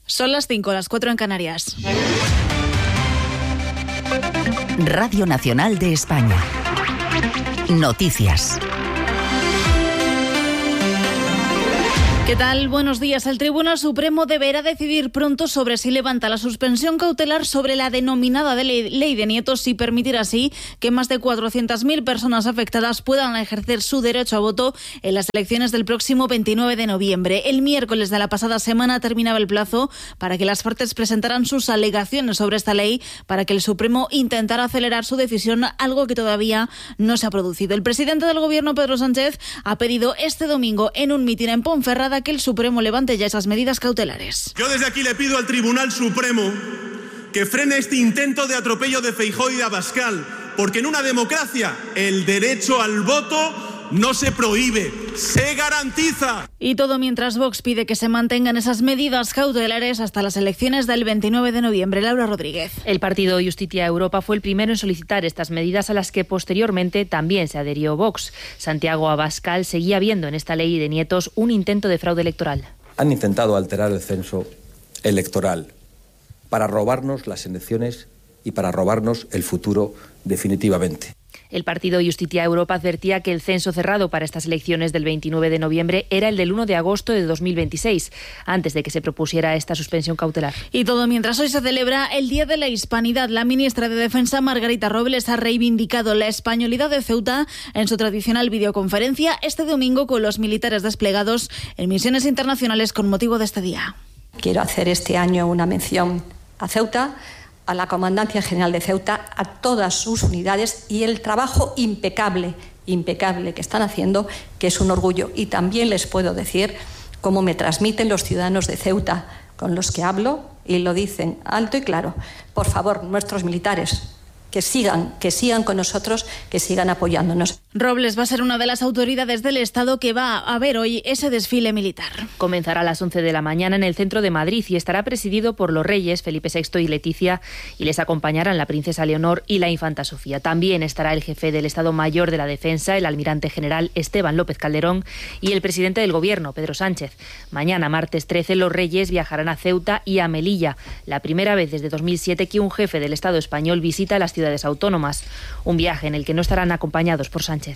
Son las 5, las 4 en Canarias. Radio Nacional de España. Noticias. ¿Qué tal? Buenos días. El Tribunal Supremo deberá decidir pronto sobre si levanta la suspensión cautelar sobre la denominada Ley de Nietos y permitir así que más de 400.000 personas afectadas puedan ejercer su derecho a voto en las elecciones del próximo 29 de noviembre. El miércoles de la pasada semana terminaba el plazo para que las partes presentaran sus alegaciones sobre esta ley para que el Supremo intentara acelerar su decisión, algo que todavía no se ha producido. El presidente del Gobierno, Pedro Sánchez, ha pedido este domingo en un mitin en Ponferrada que el Supremo levante ya esas medidas cautelares. Yo desde aquí le pido al Tribunal Supremo que frene este intento de atropello de Feijóo y de Abascal, porque en una democracia el derecho al voto no se prohíbe, se garantiza. Y todo mientras Vox pide que se mantengan esas medidas cautelares hasta las elecciones del 29 de noviembre. Laura Rodríguez. El partido Justicia Europa fue el primero en solicitar estas medidas, a las que posteriormente también se adherió Vox. Santiago Abascal seguía viendo en esta ley de Nietos un intento de fraude electoral. Han intentado alterar el censo electoral para robarnos las elecciones y para robarnos el futuro definitivamente. El partido Justicia Europa advertía que el censo cerrado para estas elecciones del 29 de noviembre era el del 1 de agosto de 2026, antes de que se propusiera esta suspensión cautelar. Y todo mientras hoy se celebra el Día de la Hispanidad. La ministra de Defensa, Margarita Robles, ha reivindicado la españolidad de Ceuta en su tradicional videoconferencia este domingo con los militares desplegados en misiones internacionales con motivo de este día. Quiero hacer este año una mención a Ceuta, a la Comandancia General de Ceuta, a todas sus unidades y el trabajo impecable que están haciendo, que es un orgullo. Y también les puedo decir cómo me transmiten los ciudadanos de Ceuta con los que hablo y lo dicen alto y claro. Por favor, nuestros militares, que sigan con nosotros, que sigan apoyándonos. Robles va a ser una de las autoridades del Estado que va a ver hoy ese desfile militar. Comenzará a las 11 de la mañana en el centro de Madrid y estará presidido por los reyes Felipe VI y Leticia, y les acompañarán la princesa Leonor y la infanta Sofía. También estará el jefe del Estado Mayor de la Defensa, el almirante general Esteban López Calderón, y el presidente del Gobierno, Pedro Sánchez. Mañana, martes 13, los reyes viajarán a Ceuta y a Melilla, la primera vez desde 2007 que un jefe del Estado español visita las ciudades autónomas, un viaje en el que no estarán acompañados por Sánchez.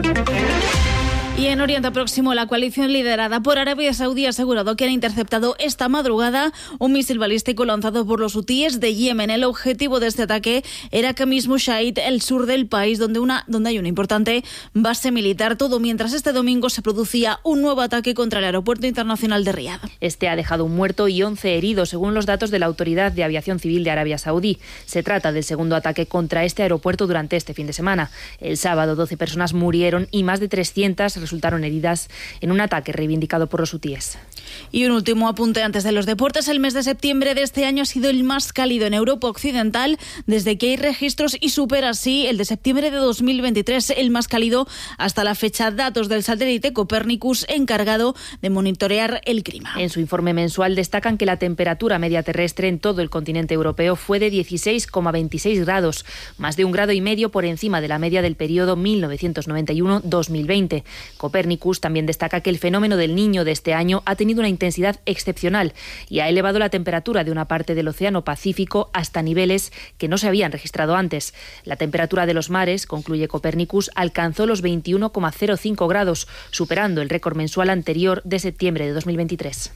Y en Oriente Próximo, la coalición liderada por Arabia Saudí ha asegurado que han interceptado esta madrugada un misil balístico lanzado por los hutíes de Yemen. El objetivo de este ataque era Khamis Mushaid, el sur del país, donde hay una importante base militar. Todo mientras este domingo se producía un nuevo ataque contra el aeropuerto internacional de Riad. Este ha dejado un muerto y 11 heridos, según los datos de la Autoridad de Aviación Civil de Arabia Saudí. Se trata del segundo ataque contra este aeropuerto durante este fin de semana. El sábado, 12 personas murieron y más de 300 resultaron heridas en un ataque reivindicado por los hutíes. Y un último apunte antes de los deportes. El mes de septiembre de este año ha sido el más cálido en Europa Occidental desde que hay registros y supera así el de septiembre de 2023, el más cálido hasta la fecha. Datos del satélite Copernicus, encargado de monitorear el clima. En su informe mensual destacan que la temperatura media terrestre en todo el continente europeo fue de 16,26 grados, más de 1,5 grados por encima de la media del periodo 1991-2020. Copernicus también destaca que el fenómeno del Niño de este año ha tenido una intensidad excepcional y ha elevado la temperatura de una parte del Océano Pacífico hasta niveles que no se habían registrado antes. La temperatura de los mares, concluye Copernicus, alcanzó los 21,05 grados, superando el récord mensual anterior de septiembre de 2023.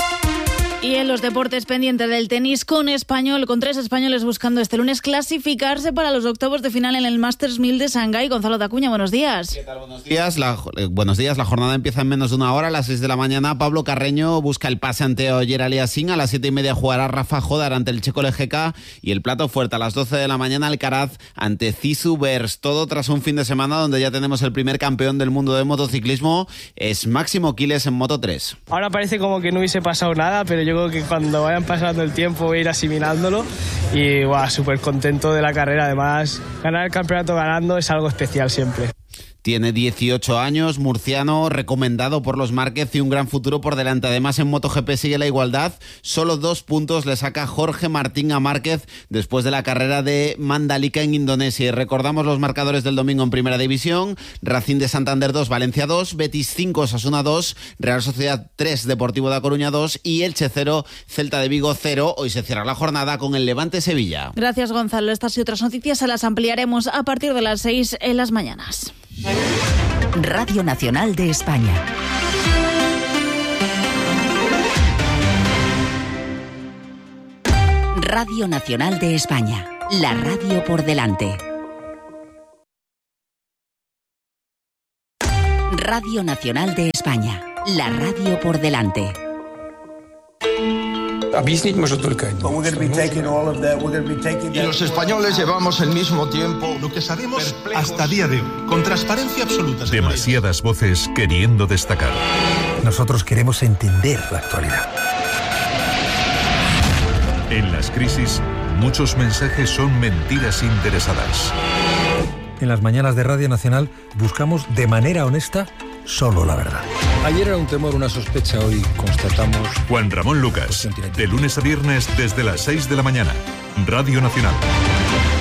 Y en los deportes, pendiente del tenis con 3 españoles buscando este lunes clasificarse para los octavos de final en el Masters 1000 de Shanghái. Gonzalo Dacuña, buenos días. ¿Qué tal? Buenos días. Buenos días. La jornada empieza en menos de una hora, a las 6 de la mañana. Pablo Carreño busca el pase ante Oyer Aliassime. A las 7:30 jugará Rafa Jodar ante el checo Lejeka. Y el plato fuerte a las 12 de la mañana, Alcaraz ante Zizou Bers. Todo tras un fin de semana donde ya tenemos el primer campeón del mundo de motociclismo. Es Máximo Quiles en Moto3. Ahora parece como que no hubiese pasado nada, pero yo creo que cuando vayan pasando el tiempo voy a ir asimilándolo y súper contento de la carrera. Además, ganar el campeonato ganando es algo especial siempre. Tiene 18 años, murciano, recomendado por los Márquez y un gran futuro por delante. Además, en MotoGP sigue la igualdad. Solo 2 puntos le saca Jorge Martín a Márquez después de la carrera de Mandalika en Indonesia. Y recordamos los marcadores del domingo en Primera División. Racing de Santander 2, Valencia 2, Betis 5, Osasuna 2, Real Sociedad 3, Deportivo da Coruña 2 y Elche 0, Celta de Vigo 0. Hoy se cierra la jornada con el Levante Sevilla. Gracias, Gonzalo. Estas y otras noticias se las ampliaremos a partir de las 6 en las mañanas. Radio Nacional de España. Radio Nacional de España. La radio por delante. Radio Nacional de España. La radio por delante. Y los españoles llevamos el mismo tiempo. Lo que sabemos hasta día de hoy, con transparencia absoluta. Demasiadas voces queriendo destacar. Nosotros queremos entender la actualidad. En las crisis, muchos mensajes son mentiras interesadas. En las mañanas de Radio Nacional buscamos de manera honesta solo la verdad. Ayer era un temor, una sospecha, hoy constatamos... Juan Ramón Lucas, de lunes a viernes desde las 6 de la mañana. Radio Nacional.